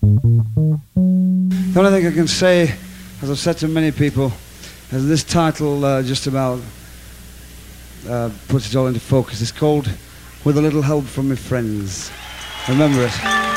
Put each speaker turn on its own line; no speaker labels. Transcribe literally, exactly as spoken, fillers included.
The only thing I can say, as I've said to many people, is this title uh, just about uh, puts it all into focus. It's called With a Little Help from My Friends. Remember it.